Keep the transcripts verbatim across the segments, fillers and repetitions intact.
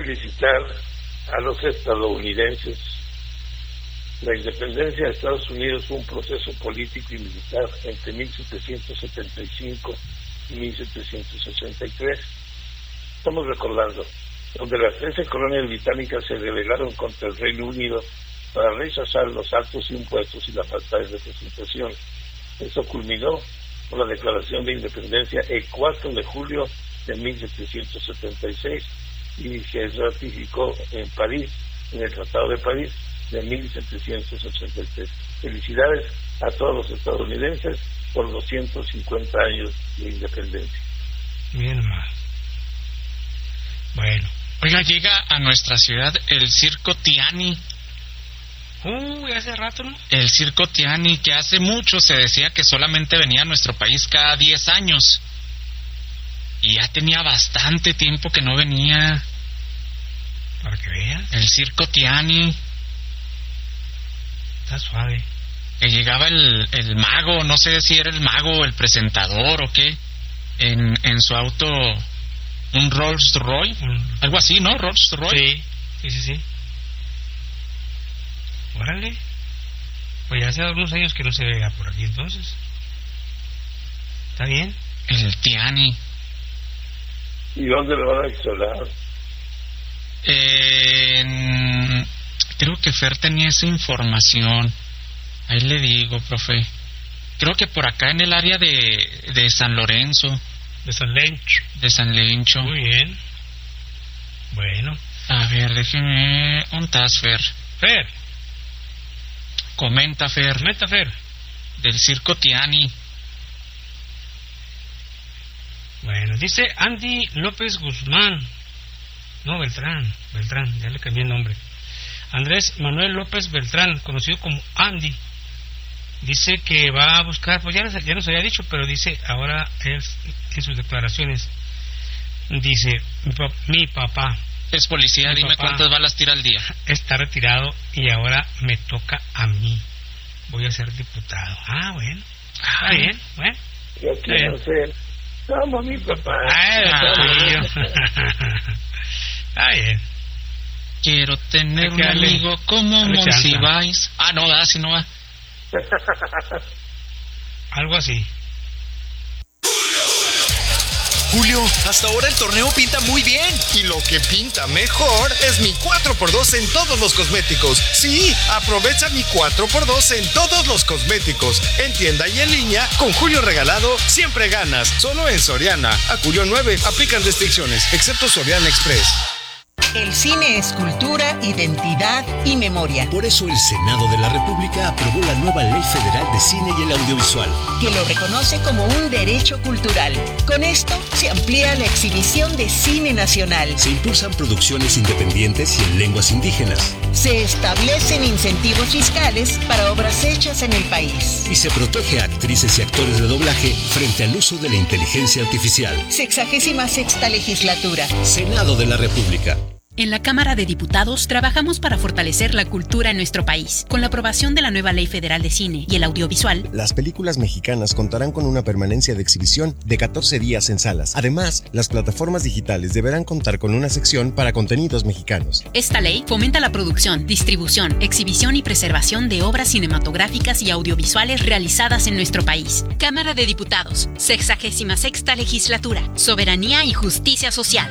felicitar a los estadounidenses. La independencia de Estados Unidos fue un proceso político y militar entre mil setecientos setenta y cinco y mil setecientos sesenta y tres. Estamos recordando, donde las trece colonias británicas se rebelaron contra el Reino Unido para rechazar los altos impuestos y la falta de representación. Eso culminó con la declaración de independencia el cuatro de julio de mil setecientos setenta y seis y se ratificó en París, en el Tratado de París de mil setecientos ochenta y tres. Felicidades a todos los estadounidenses por los ciento cincuenta años de independencia. Bien mal. Bueno. Oiga, llega a nuestra ciudad el Circo Tiani. Uy, hace rato, ¿no? El Circo Tiani, que hace mucho se decía que solamente venía a nuestro país cada diez años. Y ya tenía bastante tiempo que no venía. Para que veas. El Circo Tiani. Está suave. Que llegaba el, el mago, no sé si era el mago o el presentador o qué, en, en su auto, un Rolls Royce, mm. algo así, ¿no? Rolls Royce. Sí, sí, sí, sí. Órale. Pues ya hace algunos años que no se vea por aquí entonces. ¿Está bien? El Tiani. ¿Y dónde lo van a instalar? Eh, en... Creo que Fer tenía esa información. Ahí le digo, profe. Creo que por acá en el área de, de San Lorenzo. De San Lencho. De San Lencho. Muy bien. Bueno. A ver, déjeme... ¿Dónde estás, Fer? Fer. Comenta, Fer. Comenta, Fer. Del Circo Tiani. Bueno, dice Andy López Guzmán. No, Beltrán. Beltrán, ya le cambié el nombre. Andrés Manuel López Beltrán, conocido como Andy, dice que va a buscar, pues ya nos, ya nos había dicho, pero dice ahora él, en sus declaraciones, dice, mi, pa, mi papá es policía, dime papá cuántas balas tira al día. Está retirado y ahora me toca a mí, voy a ser diputado. Ah, bueno, está Ay. bien, bueno. Yo quiero ser como mi papá. Ay, está bien. Quiero tener un dale, amigo como Monsiváis. Ah, no, da, si no va. Algo así. Julio, hasta ahora el torneo pinta muy bien. Y lo que pinta mejor es mi cuatro por dos en todos los cosméticos. Sí, aprovecha mi cuatro por dos en todos los cosméticos. En tienda y en línea, con Julio regalado, siempre ganas. Solo en Soriana. A Julio nueve, aplican restricciones, excepto Soriana Express. El cine es cultura, identidad y memoria. Por eso el Senado de la República aprobó la nueva Ley Federal de Cine y el Audiovisual, que lo reconoce como un derecho cultural. Con esto se amplía la exhibición de cine nacional. Se impulsan producciones independientes y en lenguas indígenas. Se establecen incentivos fiscales para obras hechas en el país. Y se protege a actrices y actores de doblaje frente al uso de la inteligencia artificial. Sexagésima sexta legislatura. Senado de la República. En la Cámara de Diputados trabajamos para fortalecer la cultura en nuestro país. Con la aprobación de la nueva Ley Federal de Cine y el Audiovisual, las películas mexicanas contarán con una permanencia de exhibición de catorce días en salas. Además, las plataformas digitales deberán contar con una sección para contenidos mexicanos. Esta ley fomenta la producción, distribución, exhibición y preservación de obras cinematográficas y audiovisuales realizadas en nuestro país. Cámara de Diputados, sexagésima sexta legislatura, soberanía y justicia social.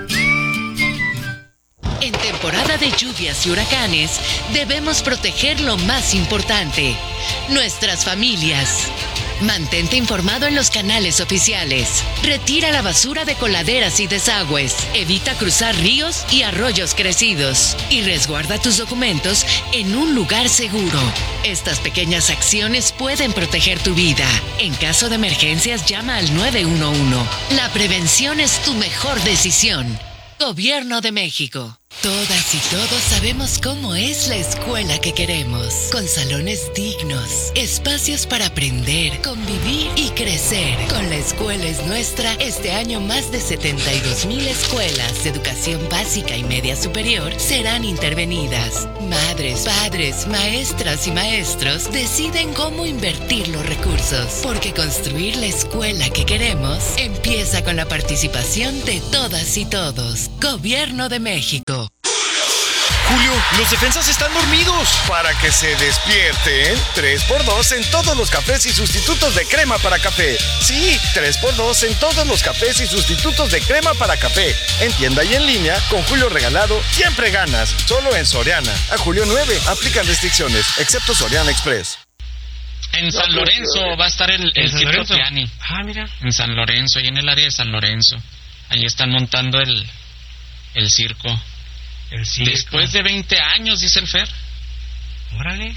En temporada de lluvias y huracanes, debemos proteger lo más importante, nuestras familias. Mantente informado en los canales oficiales. Retira la basura de coladeras y desagües. Evita cruzar ríos y arroyos crecidos. Y resguarda tus documentos en un lugar seguro. Estas pequeñas acciones pueden proteger tu vida. En caso de emergencias, llama al nueve uno uno. La prevención es tu mejor decisión. Gobierno de México. Todas y todos sabemos cómo es la escuela que queremos, con salones dignos, espacios para aprender, convivir y crecer. Con La Escuela es Nuestra, este año más de setenta y dos mil escuelas de educación básica y media superior serán intervenidas. Madres, padres, maestras y maestros deciden cómo invertir los recursos, porque construir la escuela que queremos empieza con la participación de todas y todos. Gobierno de México. Julio, los defensas están dormidos. Para que se despierten, tres por dos en todos los cafés y sustitutos de crema para café. Sí, tres por dos en todos los cafés y sustitutos de crema para café. En tienda y en línea, con Julio regalado, siempre ganas. Solo en Soriana. A julio nueve, aplican restricciones, excepto Soriana Express. En San Lorenzo va a estar el, el circo Tiani. Ah, mira. En San Lorenzo, ahí en el área de San Lorenzo. Ahí están montando el, el circo. El circo. Después de veinte años, dice el Fer. Órale.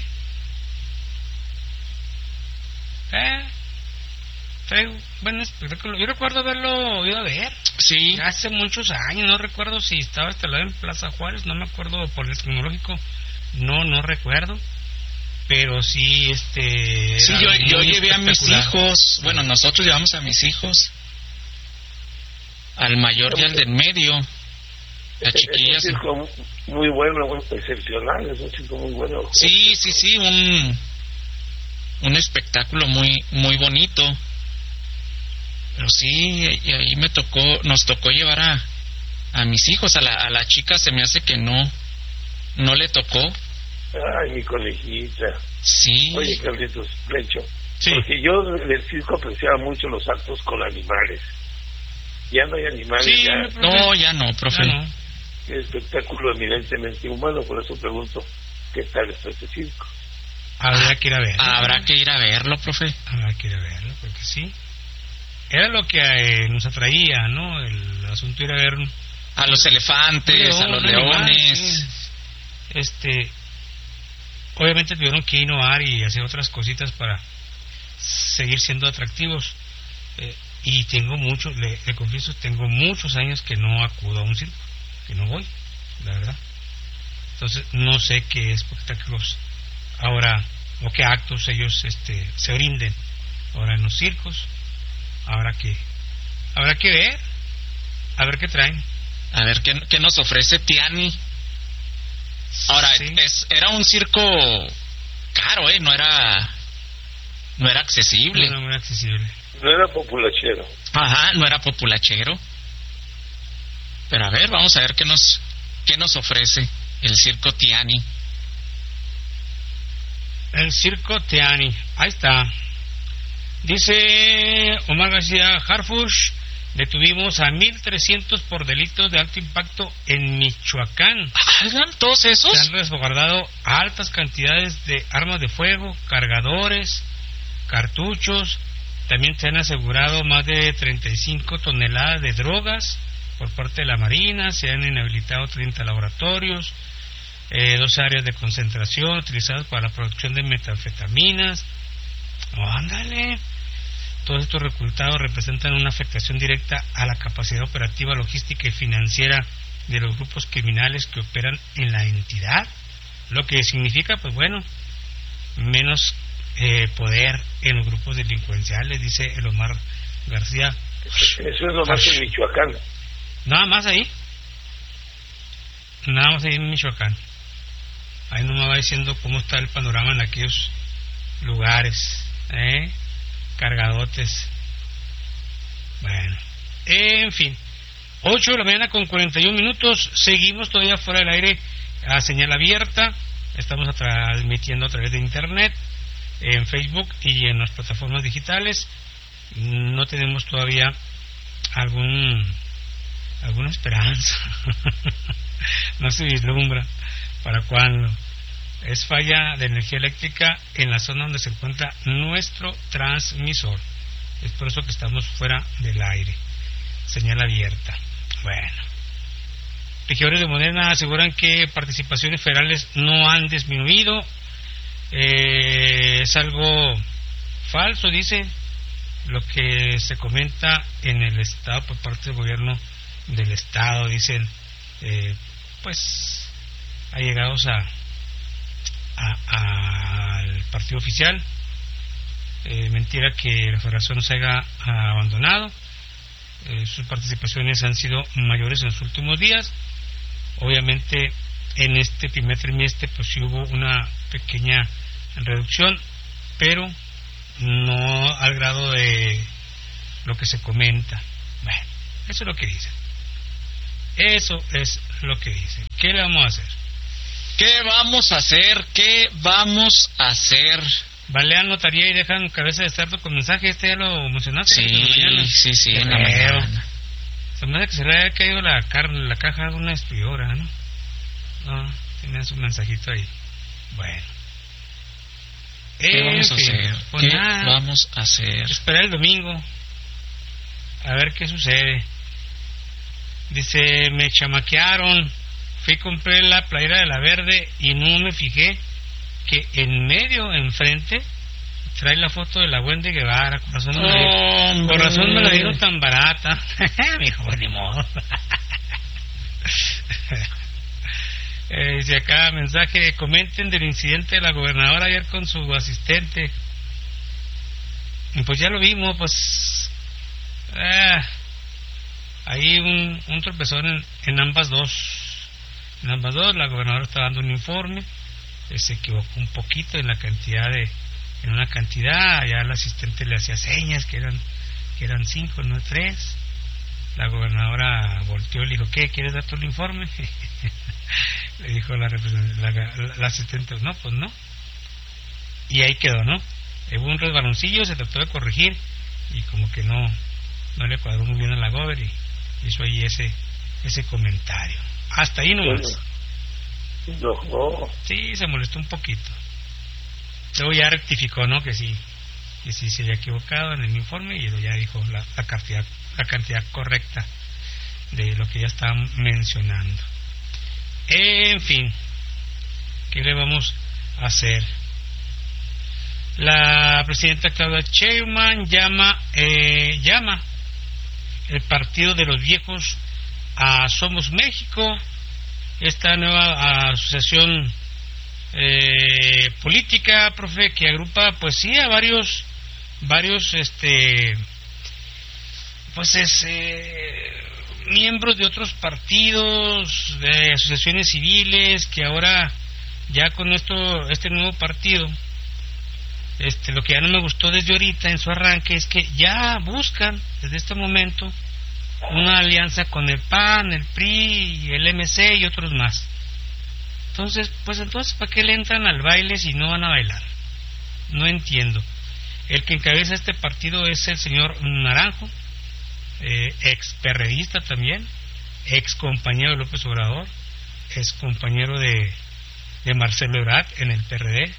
Eh. Fue buen espectáculo. Yo recuerdo haberlo ido a ver. Sí. Hace muchos años. No recuerdo si estaba instalado en Plaza Juárez. No me acuerdo por el tecnológico. No, no recuerdo. Pero sí, este... Sí, yo, yo llevé a mis hijos. Bueno, nosotros llevamos a mis hijos. Al mayor y al del medio. La chiquilla. Es un circo muy bueno, muy excepcional, es un circo muy bueno. Sí, sí, sí, un un espectáculo muy muy bonito. Pero sí, y ahí me tocó, nos tocó llevar a a mis hijos, a la a la chica se me hace que no no le tocó. Ay, mi conejita. Sí. Oye, Carlitos, Lecho. Sí. Porque yo del circo apreciaba mucho los actos con animales. Ya no hay animales. Sí, ya. No, ya no, profe. Ya no. Espectáculo eminentemente humano, por eso pregunto qué tal está este circo. Habrá que ir a verlo. Habrá que ir a verlo, profe. Habrá que ir a verlo, porque sí. Era lo que eh, nos atraía, ¿no? El asunto era ver... A los elefantes, león, a los leones. Sí. Este... Obviamente tuvieron que innovar y hacer otras cositas para seguir siendo atractivos. Eh, y tengo mucho, le, le confieso, tengo muchos años que no acudo a un circo. Que no voy, la verdad. Entonces no sé qué espectáculos ahora o qué actos ellos este se brinden ahora en los circos. Habrá que habrá que ver, a ver qué traen, a ver qué, qué nos ofrece Tiani. Ahora sí. es, era un circo caro, eh, no era no era accesible. No, no era accesible. No era populachero. Ajá, no era populachero. Pero a ver, vamos a ver qué nos qué nos ofrece el circo Tiani. El circo Tiani, ahí está. Dice Omar García Harfush, detuvimos a mil trescientos por delitos de alto impacto en Michoacán. ¿Hagan todos esos? Se han resguardado altas cantidades de armas de fuego, cargadores, cartuchos. También se han asegurado más de treinta y cinco toneladas de drogas por parte de la Marina. Se han inhabilitado treinta laboratorios, eh, dos áreas de concentración utilizadas para la producción de metanfetaminas. Oh, ándale. Todos estos resultados representan una afectación directa a la capacidad operativa, logística y financiera de los grupos criminales que operan en la entidad, lo que significa, pues bueno, menos eh, poder en los grupos delincuenciales, dice el Omar García. Eso es lo más en Michoacán. Nada más ahí. Nada más ahí en Michoacán. Ahí no me va diciendo cómo está el panorama en aquellos lugares, ¿eh? Cargadotes. Bueno, en fin. ocho de la mañana con cuarenta y un minutos. Seguimos todavía fuera del aire a señal abierta. Estamos transmitiendo a través de internet, en Facebook y en las plataformas digitales. No tenemos todavía algún alguna esperanza. No se vislumbra para cuándo. Es falla de energía eléctrica en la zona donde se encuentra nuestro transmisor. Es por eso que estamos fuera del aire. Señal abierta. Bueno. Regidores de Morena aseguran que participaciones federales no han disminuido. Eh, es algo falso, dice lo que se comenta en el estado por parte del gobierno del estado. Dicen, eh, pues allegados a, a, al partido oficial. Eh, mentira que la federación se haya abandonado. Eh, sus participaciones han sido mayores en los últimos días. Obviamente en este primer trimestre pues sí hubo una pequeña reducción, pero no al grado de lo que se comenta. Bueno, eso es lo que dicen. Eso es lo que dicen. ¿Qué le vamos a hacer? ¿Qué vamos a hacer? ¿Qué vamos a hacer? Balean notaría y dejan cabeza de cerdo con mensaje. Este ya lo mencionaste. Sí, sí, sí, en la mañana. Se me hace que se le haya caído la, car la caja de una destruidora, ¿no? No, tiene su mensajito ahí. Bueno. ¿Qué vamos a fin, hacer? Pues ¿Qué nada, vamos a hacer? esperar el domingo a ver qué sucede. Dice, me chamaquearon. Fui y compré la playera de la verde y no me fijé que en medio, enfrente, trae la foto de la Wendy Guevara. Con razón, oh, me, la, con razón me la dieron tan barata. Mijo, pues ni modo. eh, dice acá, mensaje, comenten del incidente de la gobernadora ayer con su asistente. Y pues ya lo vimos, pues... Ah, hay un, un tropezón en, en ambas dos. En ambas dos, la gobernadora está dando un informe. Se equivocó un poquito en la cantidad de, en una cantidad, ya el asistente le hacía señas que eran que eran cinco, no tres. La gobernadora volteó y le dijo, ¿qué? ¿Quieres dar todo el informe? Le dijo la, la, la, la asistente, no, pues no. Y ahí quedó, ¿no? Hubo un resbaloncillo, se trató de corregir y como que no no le cuadró muy bien a la gober y hizo ahí ese ese comentario. Hasta ahí nomás. Bueno. No, no. Sí, se molestó un poquito. Luego ya rectificó, ¿no? Que sí, que sí se había equivocado en el informe y luego ya dijo la, la cantidad, la cantidad correcta de lo que ya estaban mencionando. En fin, ¿qué le vamos a hacer? La presidenta Claudia Sheinbaum llama, eh, llama el partido de los viejos a Somos México. Esta nueva asociación eh, política, profe, que agrupa, pues sí, a varios, varios, este, pues es eh, miembros de otros partidos, de asociaciones civiles, que ahora ya con esto, este nuevo partido, este, lo que ya no me gustó desde ahorita en su arranque es que ya buscan desde este momento una alianza con el P A N, el P R I, el M C y otros más. Entonces, pues entonces, ¿para qué le entran al baile si no van a bailar? No entiendo. El que encabeza este partido es el señor Naranjo, eh, ex perredista también, ex compañero de López Obrador, ex compañero de, de Marcelo Ebrard en el P R D,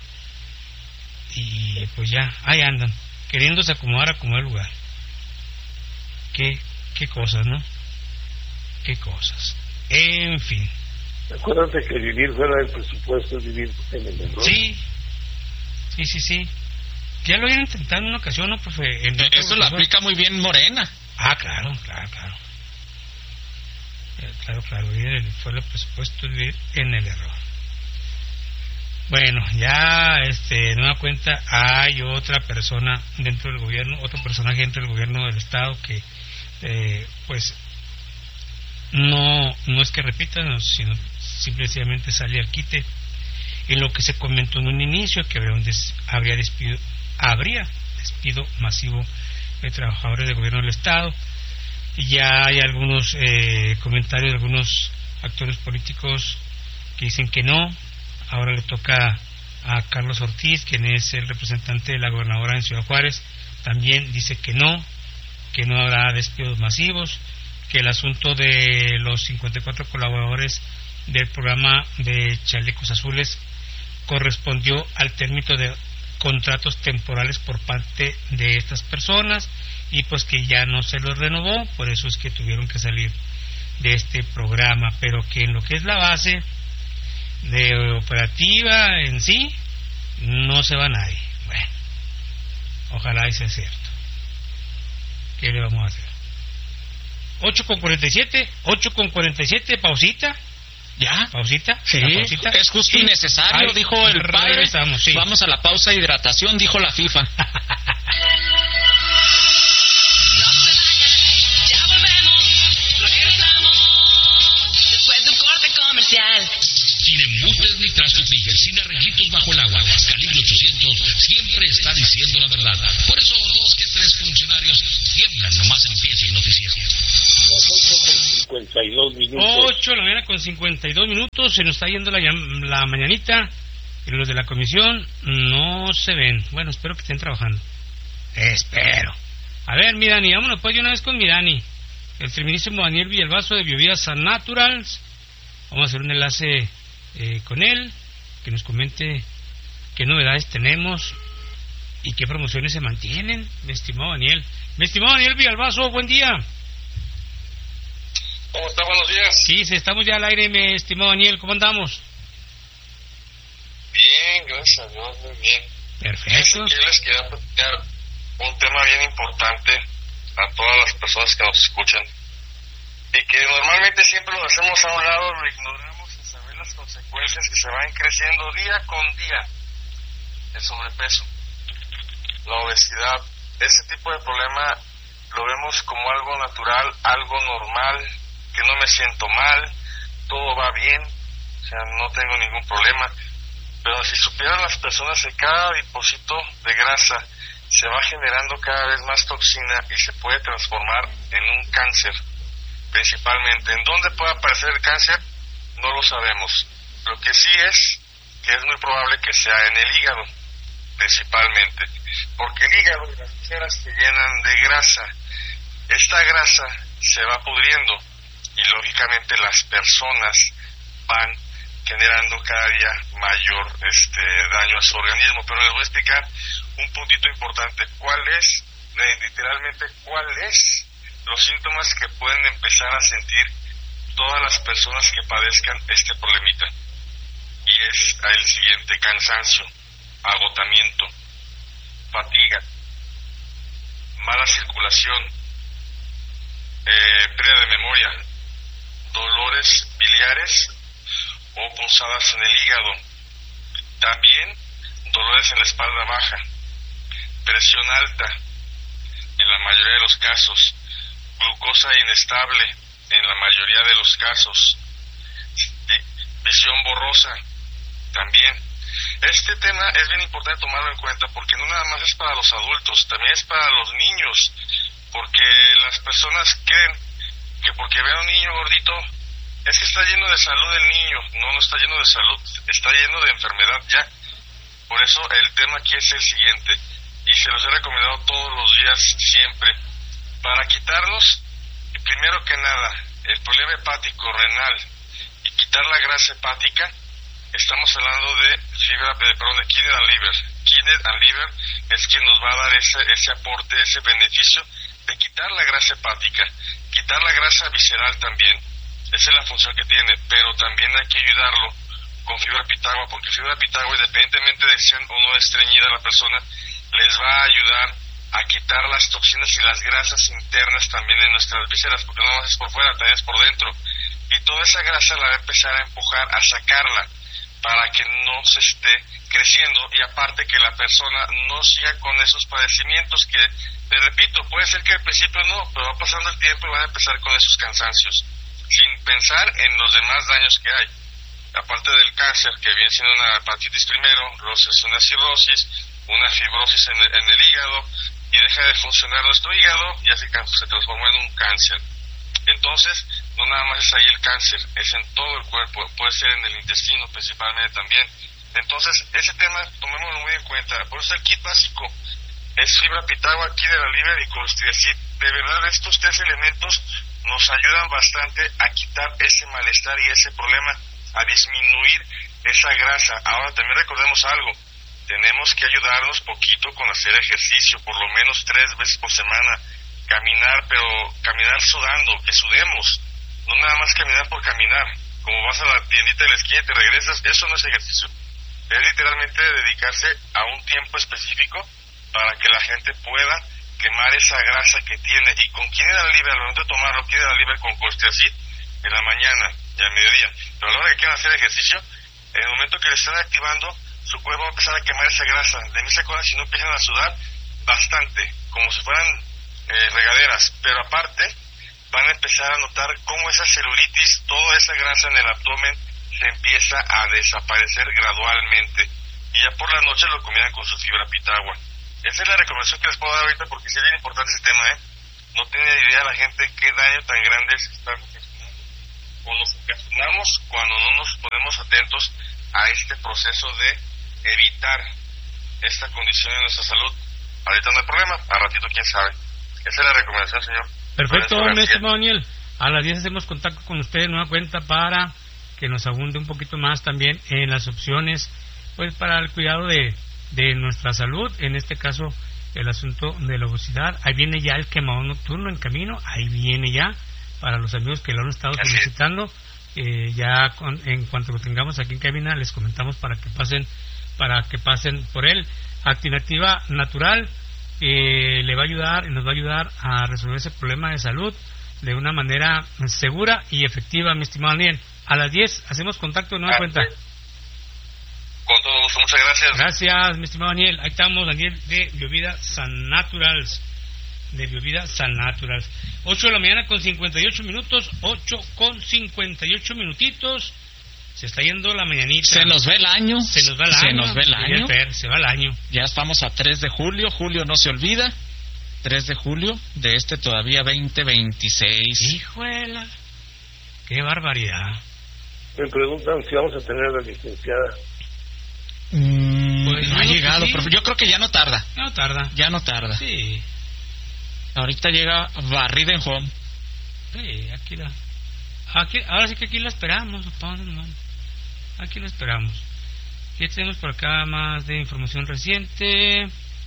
y pues ya, ahí andan, queriéndose acomodar a como el lugar. Qué Qué cosas, ¿no? Qué cosas. En fin. Acuérdate que vivir fuera del presupuesto es vivir en el error. Sí, sí, sí, sí. Ya lo habían intentado en una ocasión, ¿no, profe? En Eso lo aplica muy bien Morena. Ah, claro, claro, claro. Eh, claro, claro, vivir fuera del presupuesto es vivir en el error. Bueno, ya, este, nueva cuenta, hay otra persona dentro del gobierno, otro personaje dentro del gobierno del Estado que Eh, pues no no es que repitan, sino simplemente sale al quite en lo que se comentó en un inicio, que habría, un des, habría despido habría despido masivo de trabajadores del gobierno del Estado. Y ya hay algunos eh, comentarios de algunos actores políticos que dicen que no. Ahora le toca a Carlos Ortiz, quien es el representante de la gobernadora en Ciudad Juárez, también dice que no, que no habrá despidos masivos, que el asunto de los cincuenta y cuatro colaboradores del programa de Chalecos Azules correspondió al término de contratos temporales por parte de estas personas y pues que ya no se los renovó, por eso es que tuvieron que salir de este programa, pero que en lo que es la base de operativa en sí no se va nadie. Bueno, ojalá y sea cierto. ¿Qué le vamos a hacer? ocho con cuarenta y siete, ocho con cuarenta y siete, pausita, ¿Ya? ¿Pausita? Sí, pausita? es justo y necesario, Ay, dijo el padre. Sí. Vamos a la pausa de hidratación, dijo la FIFA. Ya volvemos, regresamos, después de un corte comercial. Sin embustes ni trasto Tiger, sin arreglitos bajo el agua, Calibre ochocientos siempre está diciendo la verdad. Por eso dos que tres funcionarios tiemblan nomás empieza el noticiero. cincuenta y dos minutos. ocho de la mañana con cincuenta y dos minutos, se nos está yendo la, la mañanita, y los de la comisión no se ven. Bueno, espero que estén trabajando. Espero. A ver, mi Dani, vámonos pues de una vez con mi Dani. El feminísimo Daniel Villalbazo de Biovidas Naturals. Vamos a hacer un enlace eh, con él, que nos comente qué novedades tenemos y qué promociones se mantienen, mi estimado Daniel. Mi estimado Daniel Villalbazo, buen día. ¿Cómo está? Buenos días. Sí, sí, estamos ya al aire, mi estimado Daniel. ¿Cómo andamos? Bien, gracias a Dios, muy bien. Perfecto. Yo les quería platicar un tema bien importante a todas las personas que nos escuchan y que normalmente siempre lo hacemos a un lado, lo ignoramos sin saber las consecuencias que se van creciendo día con día. El sobrepeso, la obesidad, ese tipo de problema lo vemos como algo natural, algo normal, que no me siento mal, todo va bien, o sea, no tengo ningún problema. Pero si supieran las personas que cada depósito de grasa se va generando cada vez más toxina y se puede transformar en un cáncer, principalmente. ¿En dónde puede aparecer el cáncer? No lo sabemos. Lo que sí es que es muy probable que sea en el hígado, principalmente, porque el hígado y las vísceras se llenan de grasa. Esta grasa se va pudriendo y lógicamente las personas van generando cada día mayor este daño a su organismo. Pero les voy a explicar un puntito importante. ¿Cuál es, literalmente, cuál es los síntomas que pueden empezar a sentir todas las personas que padezcan este problemita? Y es el siguiente: cansancio, agotamiento, fatiga, mala circulación, eh, pérdida de memoria, dolores biliares o punzadas en el hígado, también dolores en la espalda baja, presión alta en la mayoría de los casos, glucosa inestable en la mayoría de los casos, visión borrosa también. Este tema es bien importante tomarlo en cuenta porque no nada más es para los adultos, también es para los niños, porque las personas creen que porque ve a un niño gordito es que está lleno de salud el niño. No, no está lleno de salud, está lleno de enfermedad ya. Por eso el tema aquí es el siguiente, y se los he recomendado todos los días siempre, para quitarnos, primero que nada, el problema hepático renal y quitar la grasa hepática. Estamos hablando de fibra, de, perdón, de kidney and liver. Kidney and liver es quien nos va a dar ese, ese aporte, ese beneficio de quitar la grasa hepática, quitar la grasa visceral también. Esa es la función que tiene, pero también hay que ayudarlo con fibra pitagua, porque fibra pitagua, independientemente de que sean o no estreñida la persona, les va a ayudar a quitar las toxinas y las grasas internas también en nuestras vísceras, porque no más es por fuera, también es por dentro. Y toda esa grasa la va a empezar a empujar a sacarla para que no se esté creciendo, y aparte que la persona no siga con esos padecimientos que, te repito, puede ser que al principio no, pero va pasando el tiempo y van a empezar con esos cansancios, sin pensar en los demás daños que hay. Aparte del cáncer, que viene siendo una hepatitis primero, luego es una cirrosis, una fibrosis en el, en el hígado, y deja de funcionar nuestro hígado y así se transformó en un cáncer. Entonces, no nada más es ahí el cáncer, es en todo el cuerpo, puede ser en el intestino principalmente también. Entonces, ese tema tomémoslo muy en cuenta. Por eso el kit básico es fibra pitagua, kidney and liver y colstriacid. De verdad, estos tres elementos nos ayudan bastante a quitar ese malestar y ese problema, a disminuir esa grasa. Ahora también recordemos algo, tenemos que ayudarnos poquito con hacer ejercicio, por lo menos tres veces por semana, caminar, pero caminar sudando, que sudemos, no nada más caminar por caminar, como vas a la tiendita de la esquina y te regresas. Eso no es ejercicio, es literalmente dedicarse a un tiempo específico para que la gente pueda quemar esa grasa que tiene. Y con kidney and liver, al momento de tomarlo, kidney and liver con colstriacid en la mañana, y al mediodía. Pero a la hora que quieran hacer ejercicio, en el momento que le están activando, su cuerpo va a empezar a quemar esa grasa. De mí se acuerdan si no empiezan a sudar bastante, como si fueran eh, regaderas, pero aparte van a empezar a notar cómo esa celulitis, toda esa grasa en el abdomen se empieza a desaparecer gradualmente, y ya por la noche lo combinan con su fibra pitagua. Esa es la recomendación que les puedo dar ahorita, porque sí es bien importante ese tema, ¿eh? No tiene idea la gente qué daño tan grande es estar o nos ocasionamos cuando no nos ponemos atentos a este proceso de evitar esta condición en nuestra salud. Ahorita no hay problema, a ratito quién sabe. Esa es la recomendación, señor. Perfecto, mi estimado Daniel. A las diez hacemos contacto con usted de nueva cuenta para que nos abunde un poquito más también en las opciones, pues para el cuidado de, de nuestra salud, en este caso el asunto de la obesidad. Ahí viene ya el quemador nocturno en camino, ahí viene ya, para los amigos que lo han estado solicitando. Eh, ya con, en cuanto lo tengamos aquí en cabina les comentamos para que pasen para que pasen por él. Actinativa Natural eh, le va a ayudar y nos va a ayudar a resolver ese problema de salud de una manera segura y efectiva, mi estimado Daniel. A las diez hacemos contacto de nueva ah, cuenta. Con todo gusto, muchas gracias. Gracias, mi estimado Daniel. Ahí estamos, Daniel, de Biovida San Naturals. De Biovida San Naturals. ocho de la mañana con cincuenta y ocho minutos. ocho con cincuenta y ocho minutitos. Se está yendo la mañanita. Se nos ve el año. Se nos va el se año. Nos ve el año. Fer, se va el año. Ya estamos a tres de julio. Julio no se olvida. tres de julio de este todavía veinte veintiséis. Hijuela. Qué barbaridad. Me preguntan si vamos a tener a la licenciada. Mm, pues no ha llegado, sí. Pero yo creo que ya no tarda. No tarda. Ya no tarda. Sí. Ahorita llega barrida en home. Sí, aquí la... Aquí, ahora sí que aquí la esperamos. Aquí la esperamos. ¿Qué tenemos por acá más de información reciente?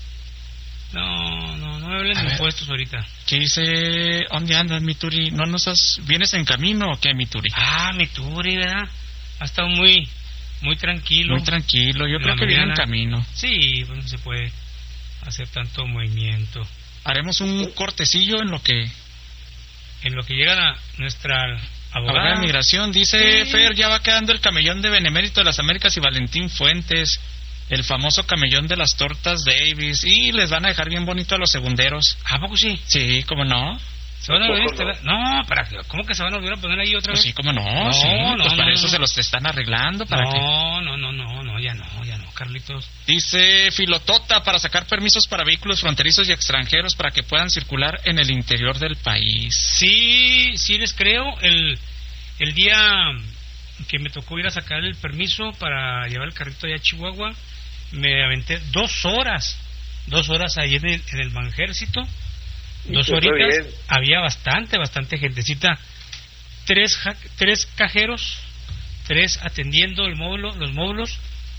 No, no, no me hablen de impuestos ahorita. ¿Qué dice? ¿Dónde andas, Mituri? ¿No nos has... ¿Vienes en camino o qué, Mituri? Ah, Mituri, ¿verdad? Ha estado muy muy tranquilo. Muy tranquilo, yo creo que viene en camino. Sí, pues no se puede hacer tanto movimiento. Haremos un cortecillo en lo que... En lo que llega la, nuestra abogada. Abogada de migración, dice sí. Fer, ya va quedando el camellón de Benemérito de las Américas y Valentín Fuentes. El famoso camellón de las tortas Davis. Y les van a dejar bien bonito a los segunderos. ¿A poco sí? Sí, ¿cómo no? ¿Se van a volver a No, para ¿cómo que se van a volver a poner ahí otra pues vez? Sí, ¿cómo no? No, sí, no, pues no, para no, eso no. se los están arreglando. ¿Para no, qué? no, no, no, no, ya no, ya no, Carlitos. Dice Filotota, para sacar permisos para vehículos fronterizos y extranjeros para que puedan circular en el interior del país. Sí, sí les creo. El, el día que me tocó ir a sacar el permiso para llevar el carrito allá a Chihuahua, me aventé dos horas, dos horas ahí en el, en el Banjército. Dos horitas, había bastante, bastante gentecita, tres ja, tres cajeros, tres atendiendo el módulo, los módulos,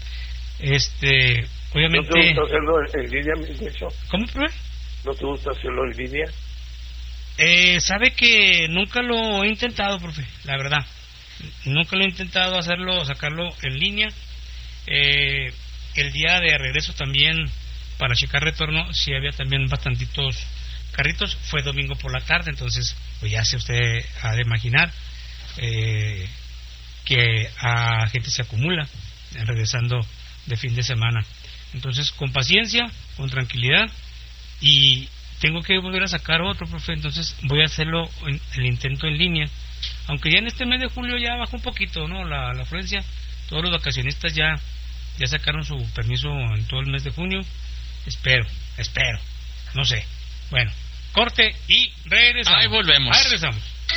este, obviamente. ¿No te gusta hacerlo en línea, de hecho? ¿Cómo, profe? ¿No te gusta hacerlo en línea? Eh, sabe que nunca lo he intentado, profe, la verdad, nunca lo he intentado hacerlo, sacarlo en línea. Eh, el día de regreso también, para checar retorno, sí había también bastantitos carritos. Fue domingo por la tarde, entonces pues ya se usted ha de imaginar eh, que a gente se acumula eh, regresando de fin de semana. Entonces con paciencia, con tranquilidad, y tengo que volver a sacar otro, profe, entonces voy a hacerlo en, el intento en línea, aunque ya en este mes de julio ya bajó un poquito, ¿no? La, la afluencia. Todos los vacacionistas ya ya sacaron su permiso en todo el mes de junio. Espero, espero, no sé. Bueno, corte y regresamos. Ahí volvemos. Ahí regresamos. No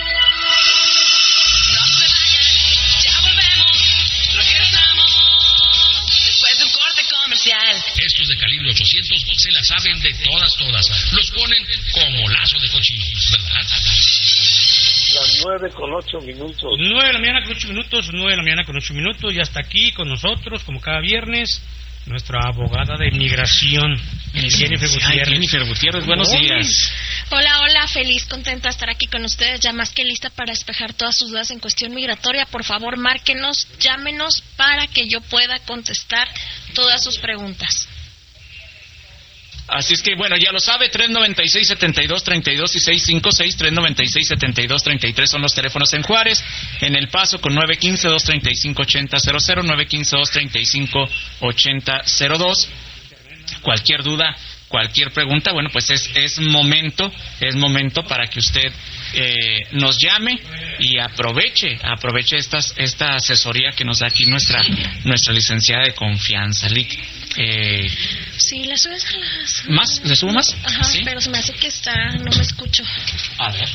se vayan, ya volvemos, regresamos, después de un corte comercial. Estos de calibre ochocientos se la saben de todas, todas. Los ponen como lazo de cochino, ¿verdad? Las nueve con ocho minutos. Nueve de la mañana con ocho minutos, nueve de la mañana con ocho minutos. Ya está aquí con nosotros, como cada viernes, nuestra abogada de inmigración, Jennifer Gutiérrez. Ay, Jennifer Gutiérrez, buenos días. Hola, hola, feliz, contenta de estar aquí con ustedes, ya más que lista para despejar todas sus dudas en cuestión migratoria. Por favor, márquenos, llámenos para que yo pueda contestar todas sus preguntas. Así es que, bueno, ya lo sabe, tres noventa y seis, setenta y dos, treinta y dos y seiscientos cincuenta y seis, tres noventa y seis, setenta y dos, treinta y tres son los teléfonos en Juárez. en El Paso con nueve uno cinco, dos tres cinco, ocho cero cero cero, nueve uno cinco, dos tres cinco, ocho cero cero dos. Cualquier duda, cualquier pregunta, bueno, pues es, es momento, es momento para que usted eh, nos llame y aproveche, aproveche estas, esta asesoría que nos da aquí nuestra, nuestra licenciada de confianza, Lick. Eh, sí, ¿le subes a las...? ¿Más? ¿Le subo más? Ajá, ¿sí? Pero se me hace que está, no me escucho. A ver.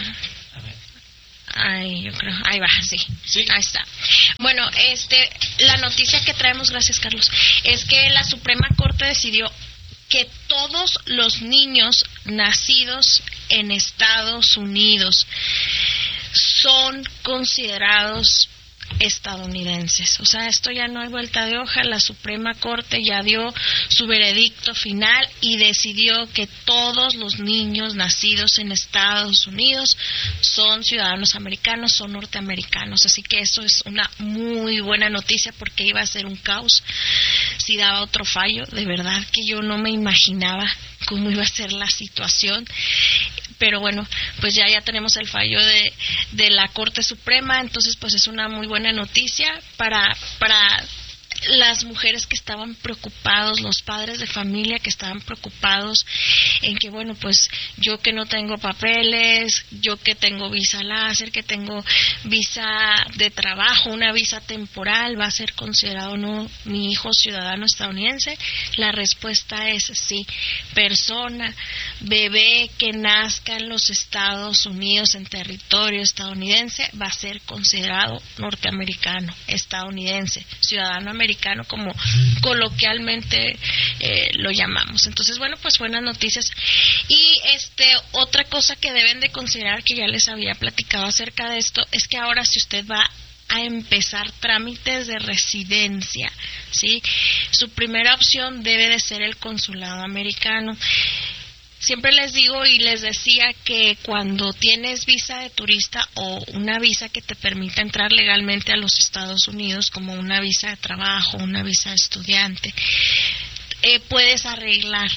Ay, yo creo, ahí va, sí. sí, ahí está. Bueno, este, la noticia que traemos, gracias Carlos, es que la Suprema Corte decidió que todos los niños nacidos en Estados Unidos son considerados estadounidenses. O sea, esto ya no hay vuelta de hoja. La Suprema Corte ya dio su veredicto final y decidió que todos los niños nacidos en Estados Unidos son ciudadanos americanos, son norteamericanos. Así que eso es una muy buena noticia, porque iba a ser un caos si daba otro fallo. De verdad que yo no me imaginaba cómo iba a ser la situación. Pero bueno, pues ya ya tenemos el fallo de, de la Corte Suprema, entonces pues es una muy buena noticia para para las mujeres que estaban preocupados, los padres de familia que estaban preocupados en que, bueno, pues yo que no tengo papeles, yo que tengo visa láser, que tengo visa de trabajo, una visa temporal, ¿va a ser considerado o no mi hijo ciudadano estadounidense? La respuesta es sí. Persona, bebé que nazca en los Estados Unidos, en territorio estadounidense, va a ser considerado norteamericano, estadounidense, ciudadano americano, como coloquialmente eh, lo llamamos. Entonces, bueno, pues buenas noticias. Y este otra cosa que deben de considerar, que ya les había platicado acerca de esto, es que ahora si usted va a empezar trámites de residencia, ¿sí?, su primera opción debe de ser el consulado americano. Siempre les digo y les decía que cuando tienes visa de turista o una visa que te permita entrar legalmente a los Estados Unidos, como una visa de trabajo, una visa de estudiante, eh, puedes arreglar,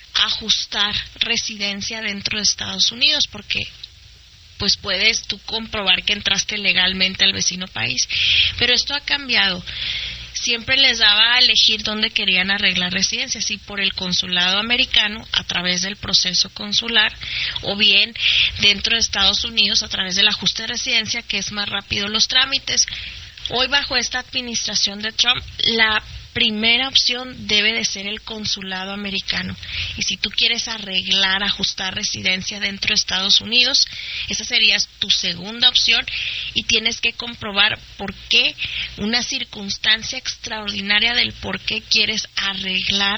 ajustar residencia dentro de Estados Unidos, porque pues puedes tú comprobar que entraste legalmente al vecino país. Pero esto ha cambiado. Siempre les daba a elegir dónde querían arreglar residencia, si por el consulado americano a través del proceso consular, o bien dentro de Estados Unidos a través del ajuste de residencia, que es más rápido los trámites. Hoy, bajo esta administración de Trump, la primera opción debe de ser el consulado americano. Y si tú quieres arreglar, ajustar residencia dentro de Estados Unidos, esa sería tu segunda opción, y tienes que comprobar por qué, una circunstancia extraordinaria del por qué quieres arreglar,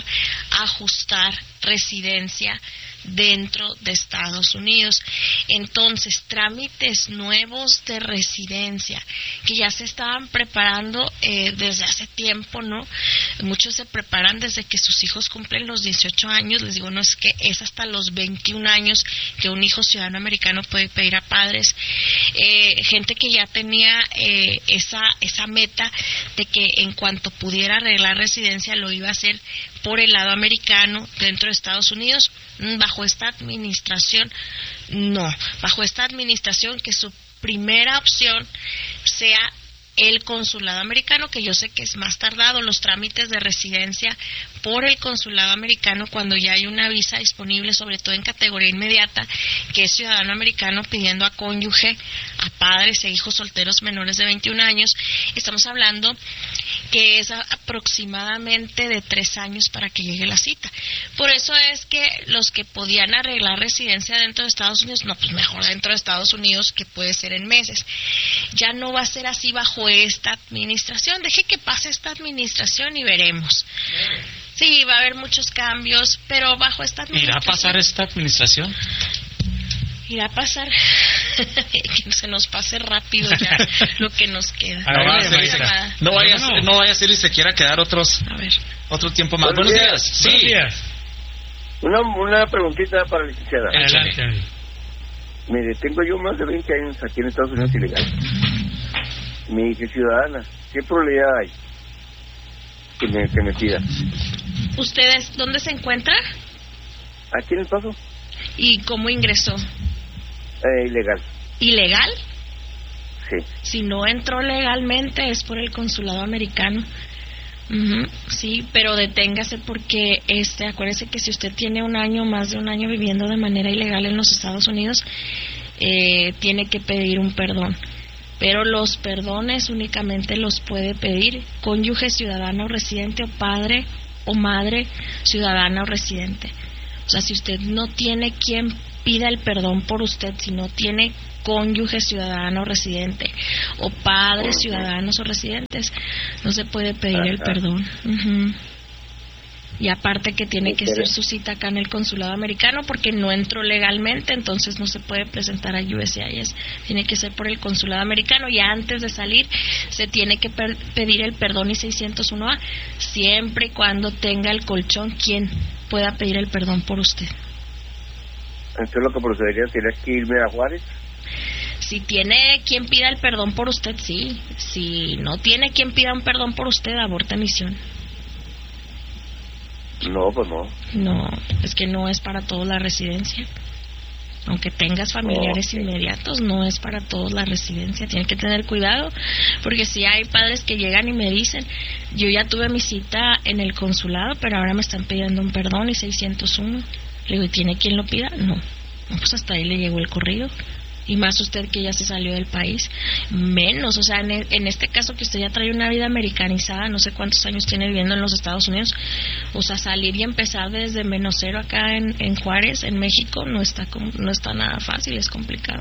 ajustar residencia dentro de Estados Unidos. Entonces, trámites nuevos de residencia que ya se estaban preparando eh, desde hace tiempo, ¿no? Muchos se preparan desde que sus hijos cumplen los dieciocho años. Les digo, no, es que es hasta los veintiún años que un hijo ciudadano americano puede pedir a padres. Eh, gente que ya tenía eh, esa, esa meta de que en cuanto pudiera arreglar residencia lo iba a hacer por el lado americano dentro de Estados Unidos. Bajo esta administración, no. Bajo esta administración, que su primera opción sea el consulado americano, que yo sé que es más tardado los trámites de residencia por el consulado americano cuando ya hay una visa disponible, sobre todo en categoría inmediata, que es ciudadano americano pidiendo a cónyuge, a padres e hijos solteros menores de veintiún años. Estamos hablando que es aproximadamente de tres años para que llegue la cita. Por eso es que los que podían arreglar residencia dentro de Estados Unidos, no, pues mejor dentro de Estados Unidos, que puede ser en meses. Ya no va a ser así bajo esta administración. Deje que pase esta administración y veremos. Sí, va a haber muchos cambios, pero bajo esta administración... ¿Irá a pasar esta administración? Irá a pasar que se nos pase rápido ya lo que nos queda. No, no, vaya, a no, vaya, no. no vaya a ser y se quiera quedar otros a ver. otro tiempo más. Buenos, Buenos días. días. Sí. Buenos días. Una, una preguntita para la licenciada. Adelante. Mire, tengo yo más de veinte años aquí en Estados Unidos ilegal. Mi hija es ciudadana. ¿Qué probabilidad hay que me, que me pida? ¿Ustedes dónde se encuentra? Aquí en El Paso. ¿Y cómo ingresó? Eh, ilegal. ¿Ilegal? Sí. Si no entró legalmente es por el consulado americano. Uh-huh, sí, pero deténgase porque este, acuérdese que si usted tiene un año, más de un año viviendo de manera ilegal en los Estados Unidos, eh, tiene que pedir un perdón. Pero los perdones únicamente los puede pedir cónyuge ciudadano o residente o padre o madre ciudadana o residente. O sea, si usted no tiene quien pida el perdón por usted, si no tiene cónyuge ciudadano o residente o padres ciudadanos o residentes, no se puede pedir el perdón. Uh-huh. Y aparte que tiene que ser su cita acá en el consulado americano porque no entró legalmente, entonces no se puede presentar a U S C I S. Tiene que ser por el consulado americano y antes de salir se tiene que per- pedir el perdón I seiscientos uno A, siempre y cuando tenga el colchón quien pueda pedir el perdón por usted. Entonces lo que procedería sería que irme a Juárez. Si tiene quien pida el perdón por usted, sí. Si no tiene quien pida un perdón por usted, aborta misión. No, pues no. No, es que no es para todos la residencia. Aunque tengas familiares okay. inmediatos, no es para todos la residencia. Tienen que tener cuidado, porque si hay padres que llegan y me dicen, yo ya tuve mi cita en el consulado, pero ahora me están pidiendo un perdón y seiscientos uno. Le digo, ¿y tiene quien lo pida? No. Pues hasta ahí le llegó el corrido. Y más usted que ya se salió del país, menos, o sea, en, en este caso que usted ya trae una vida americanizada, no sé cuántos años tiene viviendo en los Estados Unidos, o sea, salir y empezar desde menos cero acá en, en Juárez, en México, no está no está nada fácil, es complicado.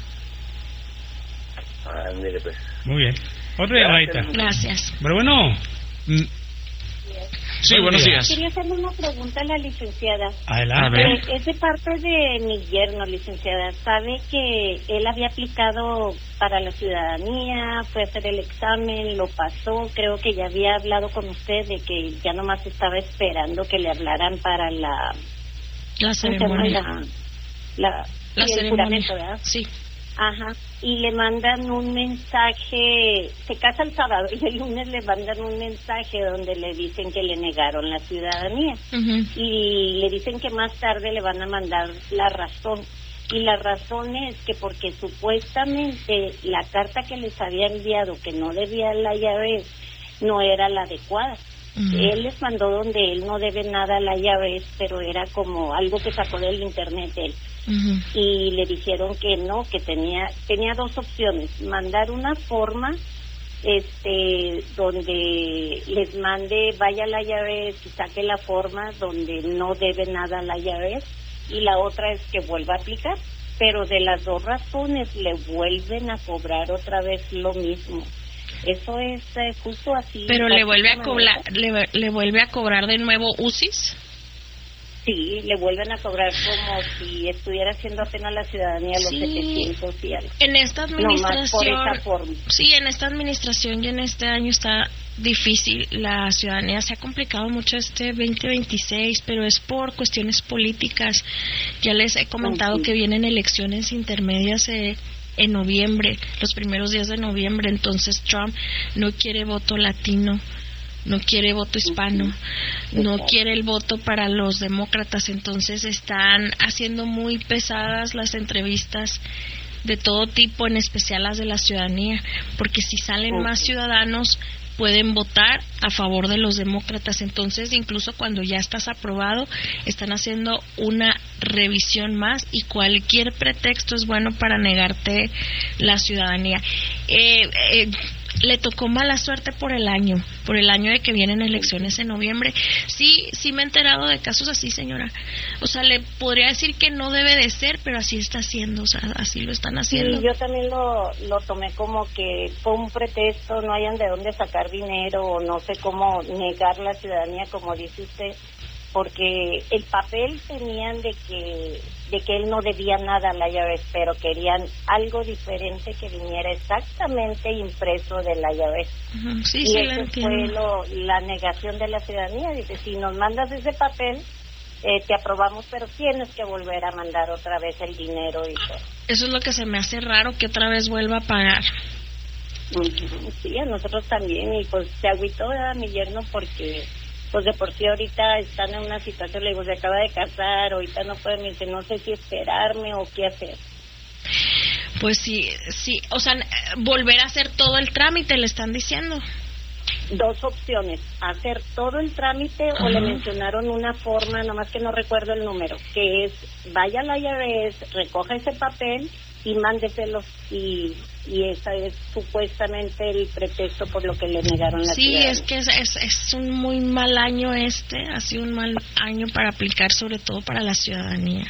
Ah, mire pues. Muy bien. Otra llamadita. Gracias. Pero bueno. Mm. Sí, buenos días. Quería hacerle una pregunta a la licenciada. Adelante. Eh, es de parte de mi yerno, licenciada. Sabe que él había aplicado para la ciudadanía, fue a hacer el examen, lo pasó. Creo que ya había hablado con usted de que ya nomás estaba esperando que le hablaran para la... La ceremonia. La, la, la sí, ceremonia. El juramento, ¿verdad? Sí. Ajá, y le mandan un mensaje, se casa el sábado y el lunes le mandan un mensaje donde le dicen que le negaron la ciudadanía. Uh-huh. Y le dicen que más tarde le van a mandar la razón. Y la razón es que porque supuestamente la carta que les había enviado, que no debía la llave, no era la adecuada. Uh-huh. Él les mandó donde él no debe nada a la llave, pero era como algo que sacó del internet él. Uh-huh. Y le dijeron que no, que tenía tenía dos opciones: mandar una forma este donde les mande, vaya a la llave y saque la forma donde no debe nada a la llave, y la otra es que vuelva a aplicar, pero de las dos razones le vuelven a cobrar otra vez lo mismo. Eso es eh, justo así. Pero le vuelve a cobrar, le, le vuelve a cobrar de nuevo U C I S. Sí, le vuelven a cobrar como si estuviera haciendo apenas la ciudadanía los sí. setecientos y algo. En esta administración, por esa forma. Sí, en esta administración y en este año está difícil. La ciudadanía se ha complicado mucho este veinte veintiséis, pero es por cuestiones políticas. Ya les he comentado sí. que vienen elecciones intermedias eh, en noviembre, los primeros días de noviembre, entonces Trump no quiere voto latino, no quiere voto hispano, no quiere el voto para los demócratas, entonces están haciendo muy pesadas las entrevistas de todo tipo, en especial las de la ciudadanía, porque si salen más ciudadanos pueden votar a favor de los demócratas. Entonces, incluso cuando ya estás aprobado, están haciendo una revisión más y cualquier pretexto es bueno para negarte la ciudadanía. Eh, eh, le tocó mala suerte por el año, por el año de que vienen elecciones en noviembre. Sí, sí me he enterado de casos así, señora. O sea, le podría decir que no debe de ser, pero así está haciendo, o sea, así lo están haciendo. Sí, yo también lo, lo tomé como que fue un pretexto, no hayan de dónde sacar dinero, o no sé cómo negar la ciudadanía, como dice usted, porque el papel tenían de que de que él no debía nada a la llave, pero querían algo diferente que viniera exactamente impreso de la llave. Uh-huh. Sí, y sí, eso fue lo, la negación de la ciudadanía. Dice, si nos mandas ese papel, eh, te aprobamos, pero tienes que volver a mandar otra vez el dinero y todo. Eso es lo que se me hace raro, que otra vez vuelva a pagar. Uh-huh. Sí, a nosotros también, y pues se agüitó a mi yerno porque pues de por sí ahorita están en una situación, le digo, se acaba de casar, ahorita no pueden, me dice, no sé si esperarme o qué hacer. Pues sí, sí, o sea, volver a hacer todo el trámite, le están diciendo. Dos opciones, hacer todo el trámite. Ajá. O le mencionaron una forma, nomás que no recuerdo el número, que es, vaya a la I R S, recoja ese papel y mándeselo, y y ese es supuestamente el pretexto por lo que le negaron la sí, ciudadanía. Sí, es que es, es, es un muy mal año este, ha sido un mal año para aplicar, sobre todo para la ciudadanía.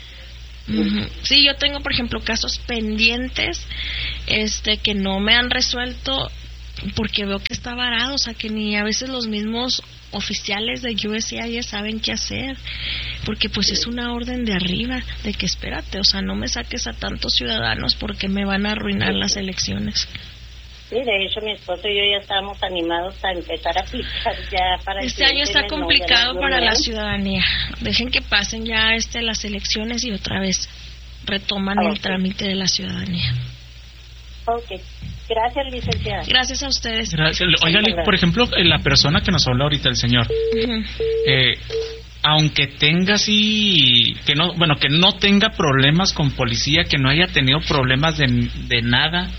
Uh-huh. Sí, yo tengo, por ejemplo, casos pendientes este que no me han resuelto porque veo que está varado, o sea, que ni a veces los mismos oficiales de U S C I S saben qué hacer, porque pues es una orden de arriba, de que espérate, o sea, no me saques a tantos ciudadanos porque me van a arruinar las elecciones. Sí, de hecho mi esposo y yo ya estábamos animados a empezar a aplicar ya para este año está complicado para la ciudadanía. Dejen que pasen ya este las elecciones y otra vez retoman okay. el trámite de la ciudadanía. Ok, gracias, licenciada. Gracias a ustedes. Gracias. Oiga, por ejemplo, la persona que nos habló ahorita, el señor, uh-huh. eh, aunque tenga así, que no, bueno, que no tenga problemas con policía, que no haya tenido problemas de, de nada,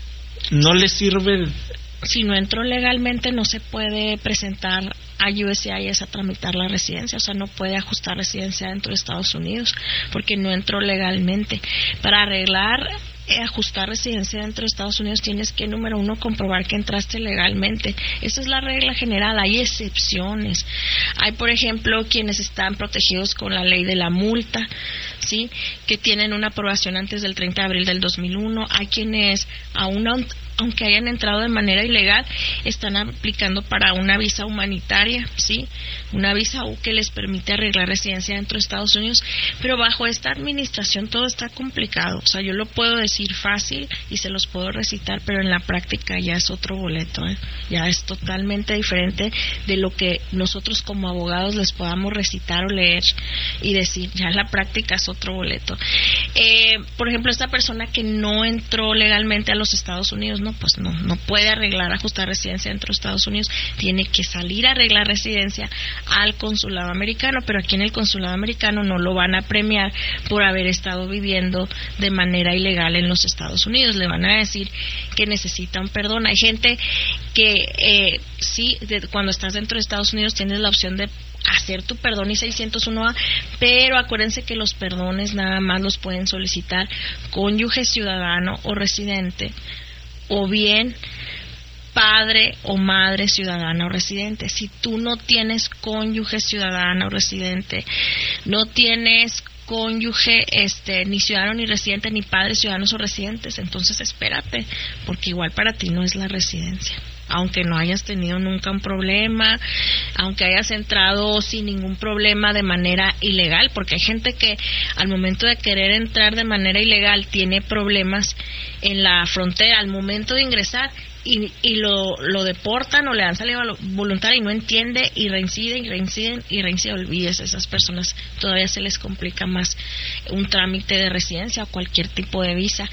no le sirve. Si no entró legalmente, no se puede presentar a U S C I S a tramitar la residencia, o sea, no puede ajustar residencia dentro de Estados Unidos porque no entró legalmente. Para arreglar ajustar residencia dentro de Estados Unidos tienes que, número uno, comprobar que entraste legalmente. Esa es la regla general. Hay excepciones. Hay, por ejemplo, quienes están protegidos con la ley de la multa, ¿sí?, que tienen una aprobación antes del treinta de abril del dos mil uno. Hay quienes, aún aunque hayan entrado de manera ilegal, están aplicando para una visa humanitaria, ¿sí?, una visa U que les permite arreglar residencia dentro de Estados Unidos. Pero bajo esta administración todo está complicado. O sea, yo lo puedo decir fácil y se los puedo recitar, pero en la práctica ya es otro boleto, ¿eh? Ya es totalmente diferente de lo que nosotros como abogados les podamos recitar o leer y decir. Ya en la práctica es otro boleto. Eh, por ejemplo, esta persona que no entró legalmente a los Estados Unidos, no, pues no, no puede arreglar, ajustar residencia dentro de Estados Unidos, tiene que salir a arreglar residencia al consulado americano, pero aquí en el consulado americano no lo van a premiar por haber estado viviendo de manera ilegal en los Estados Unidos. Le van a decir que necesita un perdón. Hay gente que eh, sí, de, cuando estás dentro de Estados Unidos tienes la opción de hacer tu perdón y seiscientos uno A, pero acuérdense que los perdones nada más los pueden solicitar cónyuge ciudadano o residente, o bien padre o madre ciudadana o residente. Si tú no tienes cónyuge ciudadana o residente, no tienes cónyuge este ni ciudadano ni residente, ni padres ciudadanos o residentes, entonces espérate, porque igual para ti no es la residencia. Aunque no hayas tenido nunca un problema, aunque hayas entrado sin ningún problema de manera ilegal, porque hay gente que al momento de querer entrar de manera ilegal tiene problemas en la frontera al momento de ingresar y, y lo, lo deportan o le dan salida voluntaria y no entiende y reinciden y reinciden y reinciden. Olvídese, esas personas todavía se les complica más un trámite de residencia o cualquier tipo de visa.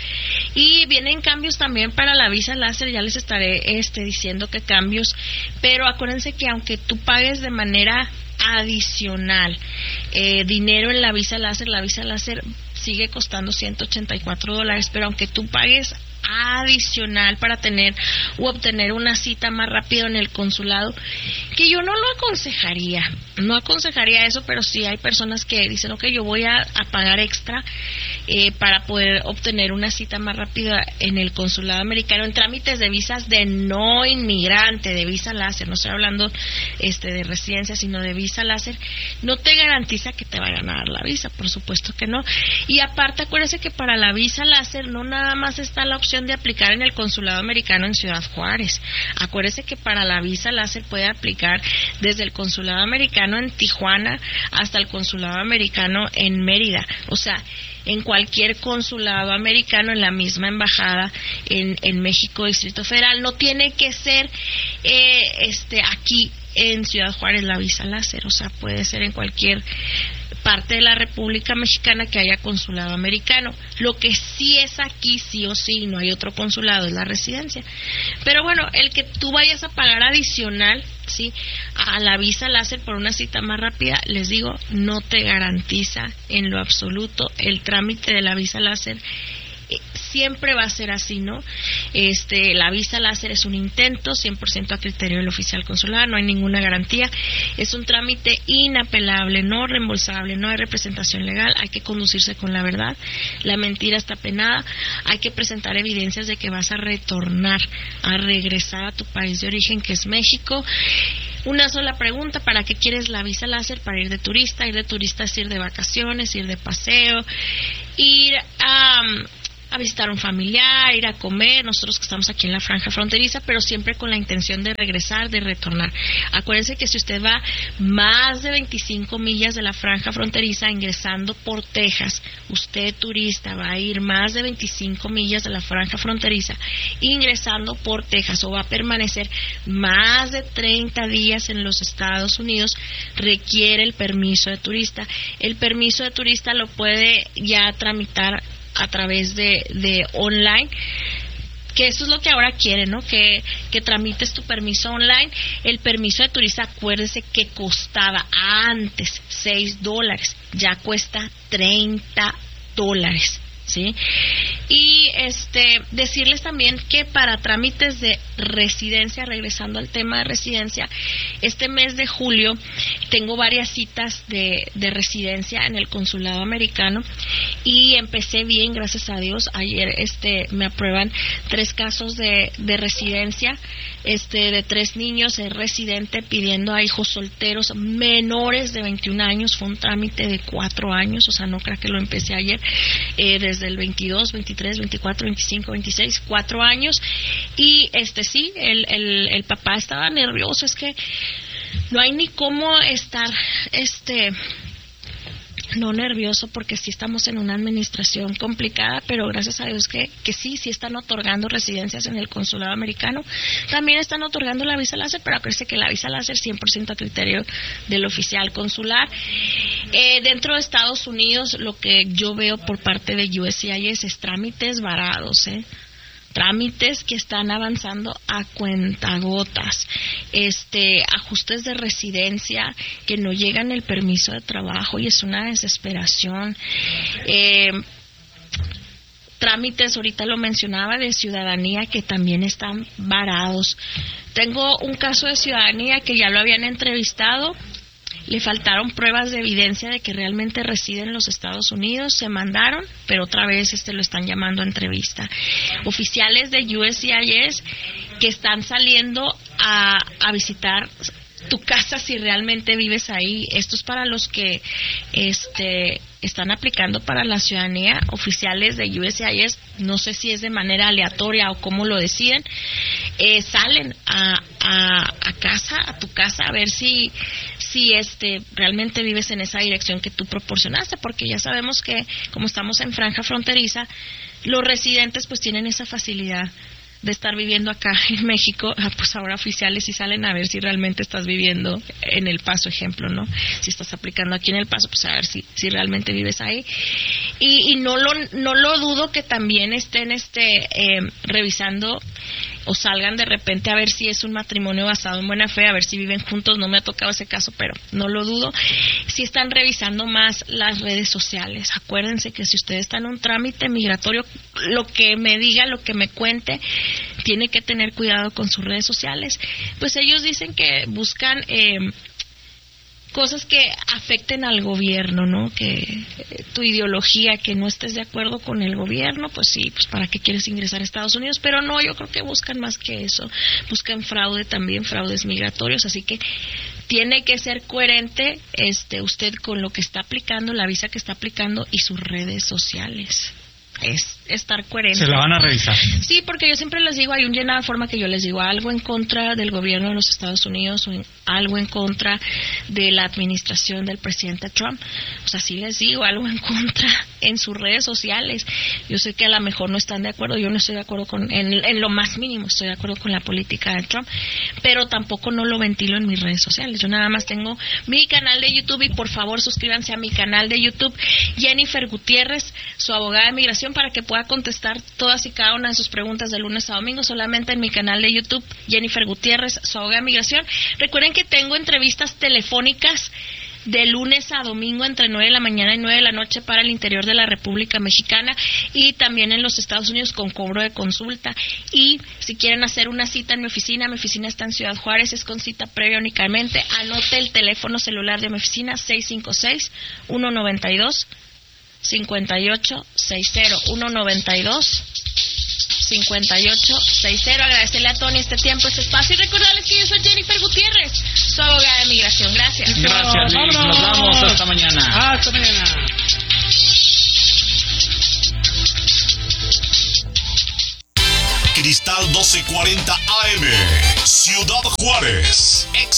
Y vienen cambios también para la visa láser, ya les estaré este diciendo que cambios, pero acuérdense que aunque tú pagues de manera adicional eh, dinero en la visa láser, la visa láser sigue costando ciento ochenta y cuatro dólares, pero aunque tú pagues adicional para tener o obtener una cita más rápido en el consulado, que yo no lo aconsejaría, no aconsejaría eso, pero sí hay personas que dicen, ok, yo voy a, a pagar extra eh, para poder obtener una cita más rápida en el consulado americano en trámites de visas de no inmigrante, de visa láser. No estoy hablando este de residencia, sino de visa láser. No te garantiza que te vayan a dar la visa, por supuesto que no. Y aparte, acuérdese que para la visa láser no nada más está la opción de aplicar en el consulado americano en Ciudad Juárez. Acuérdese que para la visa láser puede aplicar desde el consulado americano en Tijuana hasta el consulado americano en Mérida. O sea, en cualquier consulado americano, en la misma embajada en, en México, Distrito Federal. No tiene que ser eh, este aquí en Ciudad Juárez la visa láser, o sea, puede ser en cualquier parte de la República Mexicana que haya consulado americano. Lo que sí es aquí, sí o sí, no hay otro consulado, es la residencia. Pero bueno, el que tú vayas a pagar adicional, sí, a la visa láser por una cita más rápida, les digo, no te garantiza en lo absoluto el trámite de la visa láser. siempre va a ser así, ¿no? Este, la visa láser es un intento, cien por ciento a criterio del oficial consular, no hay ninguna garantía, es un trámite inapelable, no reembolsable, no hay representación legal, hay que conducirse con la verdad, la mentira está penada, hay que presentar evidencias de que vas a retornar, a regresar a tu país de origen, que es México. Una sola pregunta: ¿para qué quieres la visa láser? Para ir de turista. Ir de turista es ir de vacaciones, ir de paseo, ir a, a visitar a un familiar, ir a comer. Nosotros que estamos aquí en la franja fronteriza, pero siempre con la intención de regresar, de retornar. Acuérdense que si usted va más de veinticinco millas de la franja fronteriza ingresando por Texas, usted turista va a ir más de veinticinco millas de la franja fronteriza ingresando por Texas, o va a permanecer más de treinta días en los Estados Unidos, requiere el permiso de turista. El permiso de turista lo puede ya tramitar a través de, de online, que eso es lo que ahora quieren, ¿no? Que, que tramites tu permiso online. El permiso de turista, acuérdese que costaba antes seis dólares, ya cuesta treinta dólares, ¿sí? Y este decirles también que para trámites de residencia, regresando al tema de residencia, este mes de julio tengo varias citas de, de residencia en el consulado americano y empecé bien, gracias a Dios. Ayer este me aprueban tres casos de, de residencia, este de tres niños, el residente pidiendo a hijos solteros menores de veintiún años. Fue un trámite de cuatro años, o sea, no creo que lo empecé ayer, eh, desde el veintidós, veintitrés, veinticuatro, veinticinco, veintiséis, cuatro años. Y este sí, el, el, el papá estaba nervioso. Es que no hay ni cómo estar este no nervioso, porque sí estamos en una administración complicada, pero gracias a Dios que, que sí, sí están otorgando residencias en el consulado americano. También están otorgando la visa láser, pero acuérdense que la visa láser cien por ciento a criterio del oficial consular. Eh, dentro de Estados Unidos, lo que yo veo por parte de U S C I S es trámites varados, ¿eh? Trámites que están avanzando a cuentagotas, este, ajustes de residencia que no llegan el permiso de trabajo, y es una desesperación. Eh, trámites, ahorita lo mencionaba, de ciudadanía que también están varados. Tengo un caso de ciudadanía que ya lo habían entrevistado, le faltaron pruebas de evidencia de que realmente reside en los Estados Unidos, se mandaron, pero otra vez este lo están llamando a entrevista. Oficiales de U S C I S que están saliendo a, a visitar tu casa si realmente vives ahí. Esto es para los que este están aplicando para la ciudadanía. Oficiales de U S C I S, no sé si es de manera aleatoria o cómo lo deciden, eh, salen a, a, a casa, a tu casa, a ver si si este realmente vives en esa dirección que tú proporcionaste, porque ya sabemos que como estamos en franja fronteriza, los residentes pues tienen esa facilidad de estar viviendo acá en México. Pues ahora oficiales sí salen a ver si realmente estás viviendo en El Paso, ejemplo, ¿no? Si estás aplicando aquí en El Paso, pues a ver si, si realmente vives ahí. Y, y no lo no lo dudo que también estén este eh, revisando o salgan de repente a ver si es un matrimonio basado en buena fe, a ver si viven juntos. No me ha tocado ese caso, pero no lo dudo. Si están revisando más las redes sociales, acuérdense que si usted está en un trámite migratorio, lo que me diga, lo que me cuente, tiene que tener cuidado con sus redes sociales. Pues ellos dicen que buscan eh, cosas que afecten al gobierno, ¿no? Que eh, tu ideología, que no estés de acuerdo con el gobierno, pues sí, pues para qué quieres ingresar a Estados Unidos. Pero no, yo creo que buscan más que eso. Buscan fraude también, fraudes migratorios, así que tiene que ser coherente este usted con lo que está aplicando, la visa que está aplicando y sus redes sociales. Es estar coherente. Se la van a revisar. Sí, porque yo siempre les digo, hay un llenado de forma que yo les digo algo en contra del gobierno de los Estados Unidos o en, algo en contra de la administración del presidente Trump. O sea, sí les digo algo en contra en sus redes sociales. Yo sé que a lo mejor no están de acuerdo, yo no estoy de acuerdo con, en, en lo más mínimo estoy de acuerdo con la política de Trump, pero tampoco no lo ventilo en mis redes sociales. Yo nada más tengo mi canal de YouTube, y por favor suscríbanse a mi canal de YouTube, Jennifer Gutiérrez, su abogada de migración, para que pueda contestar todas y cada una de sus preguntas de lunes a domingo, solamente en mi canal de YouTube, Jennifer Gutiérrez, su abogada de migración. Recuerden que tengo entrevistas telefónicas de lunes a domingo entre nueve de la mañana y nueve de la noche para el interior de la República Mexicana y también en los Estados Unidos con cobro de consulta. Y si quieren hacer una cita en mi oficina, mi oficina está en Ciudad Juárez, es con cita previa únicamente. Anote el teléfono celular de mi oficina, seis cinco seis, uno nueve dos, cinco ocho seis cero, uno nueve dos, cinco ocho seis cero. Agradecerle a Tony este tiempo, este espacio y recordarles que yo soy Jennifer Gutiérrez, su abogada de migración. Gracias. Gracias, Liz. Nos vamos. Hasta mañana. Hasta mañana. Cristal doce cuarenta A M, Ciudad Juárez.